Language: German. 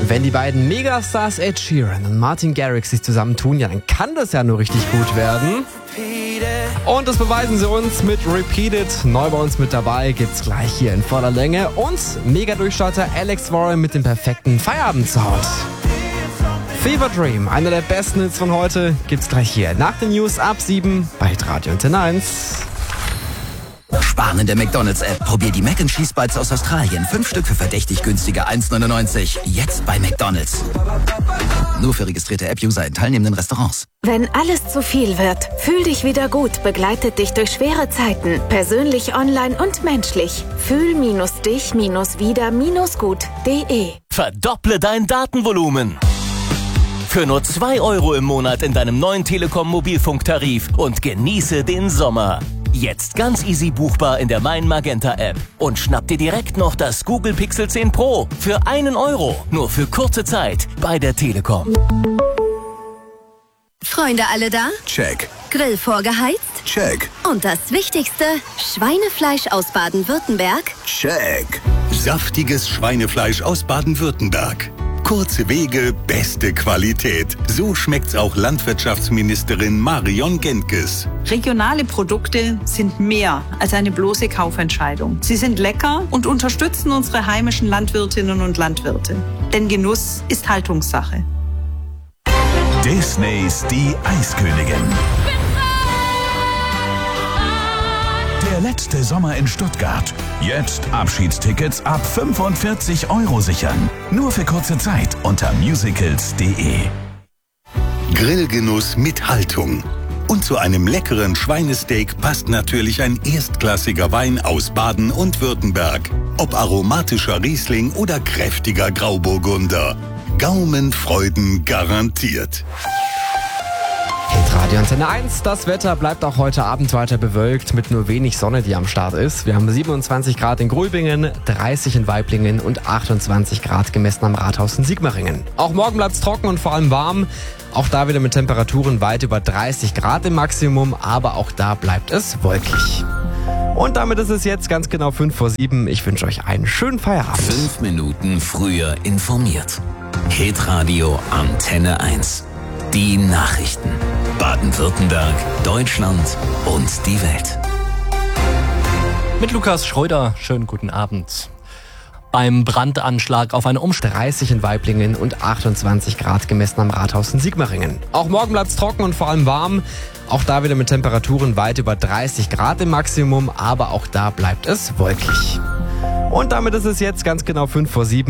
Wenn die beiden Megastars Ed Sheeran und Martin Garrix sich zusammentun, ja, dann kann das ja nur richtig gut werden. Und das beweisen sie uns mit Repeated. Neu bei uns mit dabei gibt's gleich hier in voller Länge. Und Mega-Durchstarter Alex Warren mit dem perfekten Feierabendsound. Fever Dream, einer der besten Hits von heute, gibt's gleich hier nach den News ab 7 bei Hitradio Antenne 1. Sparen in der McDonalds-App. Probier die Mac & Cheese Bites aus Australien. 5 Stück für verdächtig günstige 1,99. Jetzt bei McDonalds. Nur für registrierte App-User in teilnehmenden Restaurants. Wenn alles zu viel wird, fühl dich wieder gut, begleitet dich durch schwere Zeiten. Persönlich, online und menschlich. Fühl-dich-wieder-gut.de. Verdopple dein Datenvolumen. Für nur 2 € im Monat in deinem neuen Telekom-Mobilfunktarif und genieße den Sommer. Jetzt ganz easy buchbar in der Mein Magenta App. Und schnapp dir direkt noch das Google Pixel 10 Pro für 1 €. Nur für kurze Zeit bei der Telekom. Freunde alle da? Check. Grill vorgeheizt? Check. Und das Wichtigste, Schweinefleisch aus Baden-Württemberg? Check. Saftiges Schweinefleisch aus Baden-Württemberg. Kurze Wege, beste Qualität. So schmeckt's auch Landwirtschaftsministerin Marion Gentges. Regionale Produkte sind mehr als eine bloße Kaufentscheidung. Sie sind lecker und unterstützen unsere heimischen Landwirtinnen und Landwirte. Denn Genuss ist Haltungssache. Disneys Die Eiskönigin. Der letzte Sommer in Stuttgart. Jetzt Abschiedstickets ab 45 € sichern. Nur für kurze Zeit unter musicals.de. Grillgenuss mit Haltung. Und zu einem leckeren Schweinesteak passt natürlich ein erstklassiger Wein aus Baden und Württemberg. Ob aromatischer Riesling oder kräftiger Grauburgunder. Gaumenfreuden garantiert. Hitradio Antenne 1, das Wetter bleibt auch heute Abend weiter bewölkt mit nur wenig Sonne, die am Start ist. Wir haben 27 Grad in Gröbingen, 30 in Waiblingen und 28 Grad gemessen am Rathaus in Sigmaringen. Auch morgen bleibt es trocken und vor allem warm. Auch da wieder mit Temperaturen weit über 30 Grad im Maximum, aber auch da bleibt es wolkig. Und damit ist es jetzt ganz genau 5 vor 7. Ich wünsche euch einen schönen Feierabend. 5 Minuten früher informiert. Hitradio Antenne 1. Die Nachrichten. Baden-Württemberg, Deutschland und die Welt. Mit Lukas Schröder, schönen guten Abend. Beim Brandanschlag auf eine 30 in Waiblingen und 28 Grad gemessen am Rathaus in Sigmaringen. Auch morgen bleibt es trocken und vor allem warm. Auch da wieder mit Temperaturen weit über 30 Grad im Maximum, aber auch da bleibt es wolkig. Und damit ist es jetzt ganz genau 5 vor 7.